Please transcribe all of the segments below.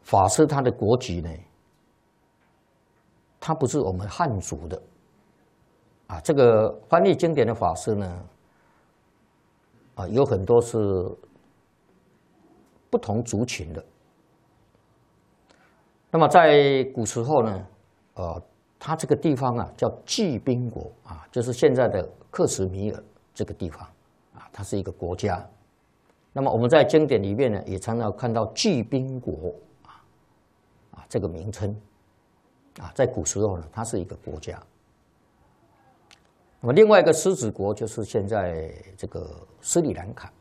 法师他的国籍呢，他不是我们汉族的啊。这个翻译经典的法师呢，啊，有很多是不同族群的。那么在古时候呢，它这个地方啊叫骑兵国啊，就是现在的克什米尔这个地方啊，它是一个国家。那么我们在经典里面呢，也常常看到骑兵国这个名称啊，在古时候呢，它是一个国家。那么另外一个狮子国就是现在这个斯里兰卡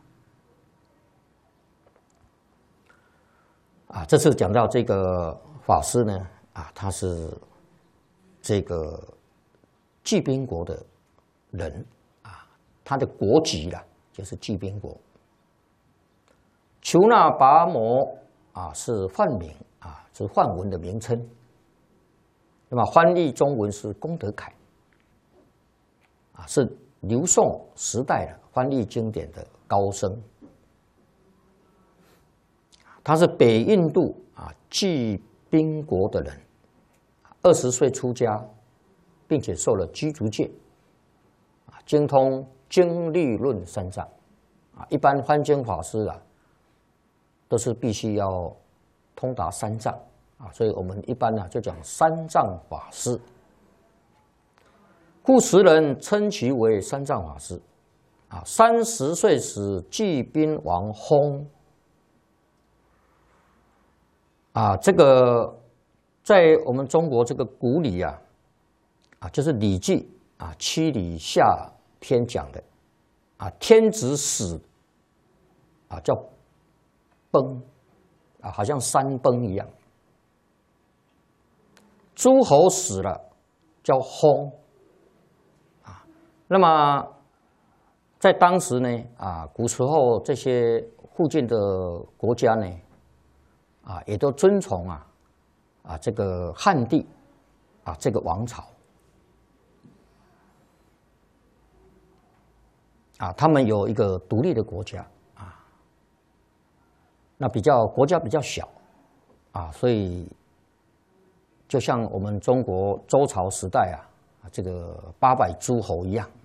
这次讲到这个法师呢他是这个骑兵国的人他的国籍啦就是骑兵国。求那跋摩是梵名是梵文的名称。那么翻译中文是功德楷是刘宋时代的翻译经典的高僧。他是北印度骑兵国的人，20岁出家，并且受了居足戒，精通经律论三藏一般翻经法师都是必须要通达三藏所以我们一般就讲三藏法师。故时人称其为三藏法师30岁时骑兵王薨这个在我们中国这个古礼就是《礼记》七礼下篇讲的天子死叫崩好像山崩一样。诸侯死了叫薨那么在当时呢古时候这些附近的国家呢也都尊崇这个汉帝这个王朝他们有一个独立的国家那国家比较小所以就像我们中国周朝时代这个800诸侯一样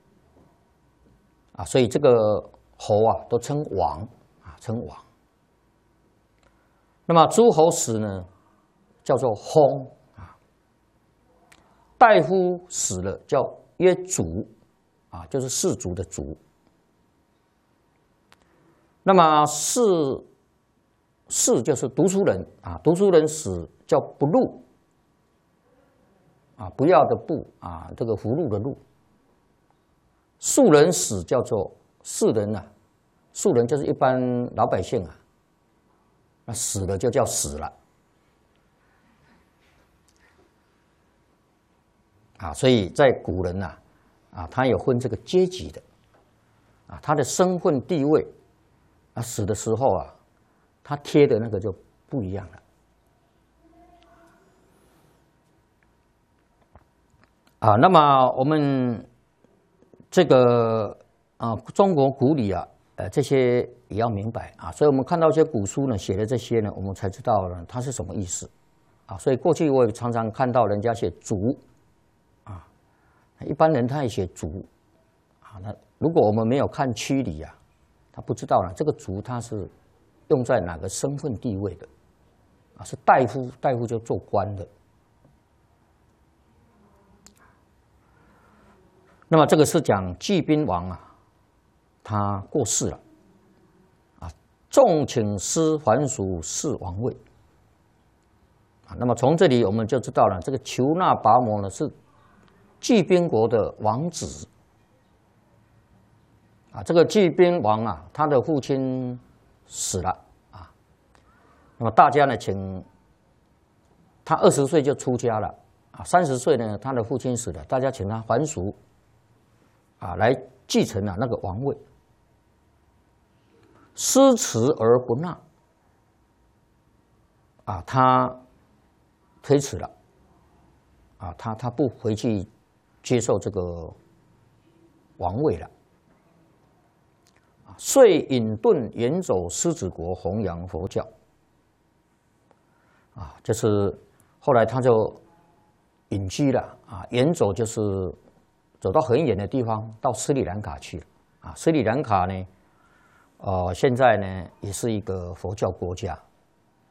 所以这个侯都称王称王。那么诸侯死呢，叫做薨大夫死了叫曰卒就是士族的族。那么士就是读书人读书人死叫不禄不要的不这个福禄的禄。庶人死叫做士人庶人就是一般老百姓那死了就叫死了所以在古人他有分这个阶级的他的身份地位死的时候他贴的那个就不一样了那么我们这个中国古礼这些也要明白所以我们看到一些古书呢写的这些呢，我们才知道呢它是什么意思所以过去我也常常看到人家写卒一般人他也写卒那如果我们没有看区礼他不知道这个卒他是用在哪个身份地位的是大夫，大夫就做官的。那么这个是讲骑兵王他过世了众请师还属是王位那么从这里我们就知道了，这个求那跋摩呢是骑兵国的王子这个骑兵王他的父亲死了那么大家呢请他20岁就出家了30岁呢他的父亲死了，大家请他还俗来继承那个王位。失辞而不纳他推辞了他不回去接受这个王位了遂隐遁远走狮子国弘扬佛教啊，就是后来他就隐居了啊，远走就是走到很远的地方，到斯里兰卡去了啊。斯里兰卡呢，现在呢也是一个佛教国家